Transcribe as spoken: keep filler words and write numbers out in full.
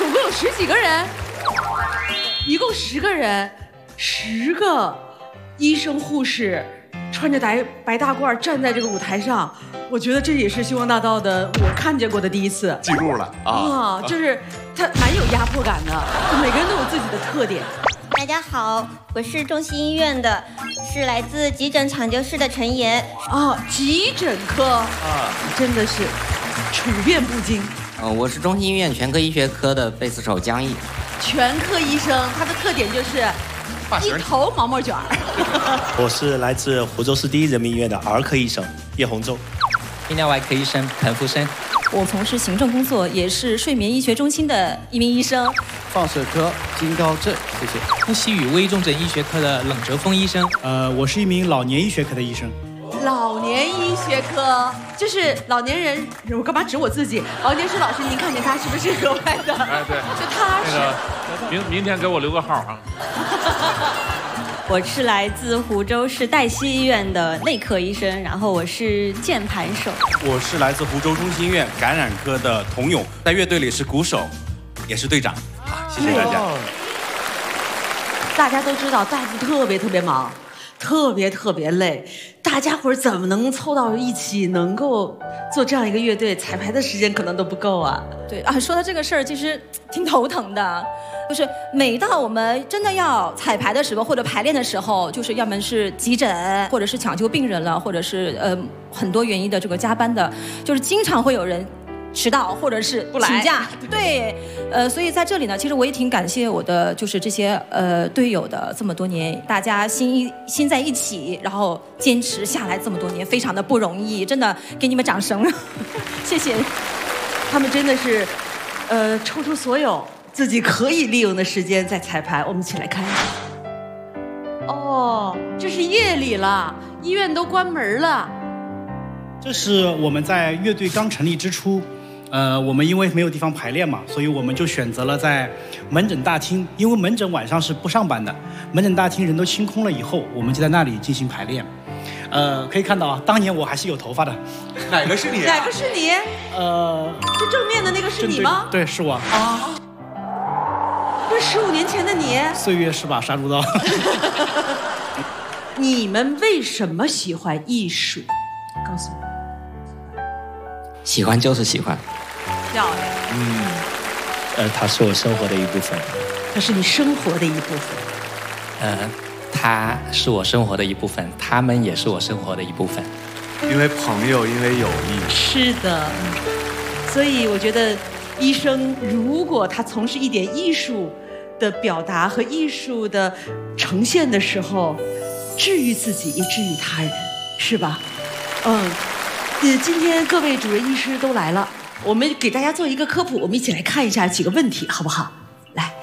总共有十几个人，一共十个人，十个医生护士穿着白白大褂站在这个舞台上，我觉得这也是星光大道的我看见过的第一次。 记住了啊， 啊，就是它蛮有压迫感的，每个人都有自己的特点。 大家好，我是中心医院的，是来自急诊抢救室的陈岩。 啊，急诊科啊，真的是处变不惊。 呃，我是中心医院全科医学科的贝斯手江毅。 全科医生，他的特点就是一头毛毛卷儿。 我是来自湖州市第一人民医院的儿科医生叶洪洲。 泌尿外科医生彭福生。 我从事行政工作，也是睡眠医学中心的一名医生。 放射科金高正，谢谢。 呼吸与危重症医学科的冷哲峰医生。 呃，我是一名老年医学科的医生。 老年医学科就是老年人，我干嘛指我自己？老年石老师，您看见他是不是额外的？ 哎，对， 就他是。 那个、明明天给我留个号啊。 我是来自湖州市黛西医院的内科医生，然后我是键盘手。 我是来自湖州中心医院感染科的童勇，在乐队里是鼓手，也是队长。好，谢谢大家。 大家都知道大夫特别特别忙，特别特别累，大家伙儿怎么能凑到一起，能够做这样一个乐队？彩排的时间可能都不够啊。 对啊，说到这个事儿，其实挺头疼的。就是每到我们真的要彩排的时候，或者排练的时候，就是要么是急诊，或者是抢救病人了，或者是呃很多原因的这个加班的，就是经常会有人迟到或者是请假。对，呃，所以在这里呢，其实我也挺感谢我的就是这些呃队友的这么多年，大家心一心在一起，然后坚持下来这么多年，非常的不容易，真的给你们掌声，谢谢。 他们真的是，呃，抽出所有自己可以利用的时间在彩排，我们一起来看一下。哦，这是夜里了，医院都关门了。 这是我们在乐队刚成立之初，呃，我们因为没有地方排练嘛，所以我们就选择了在门诊大厅，因为门诊晚上是不上班的，门诊大厅人都清空了以后，我们就在那里进行排练。呃，可以看到啊，当年我还是有头发的。 哪个是你、 啊？哪个是你？ 呃， 这正面的那个是你吗？ 对，对是我。 啊。这十五年前的你。 岁月是把杀猪刀。 你们为什么喜欢艺术？告诉我。 喜欢就是喜欢。 漂亮。 嗯。呃，它是我生活的一部分。 它是你生活的一部分。 呃。他是我生活的一部分，他们也是我生活的一部分。 因为朋友，因为友谊。 是的，所以我觉得，医生如果他从事一点艺术的表达和艺术的呈现的时候，治愈自己也治愈他人，是吧？嗯，呃，今天各位主任医师都来了，我们给大家做一个科普，我们一起来看一下几个问题，好不好？来，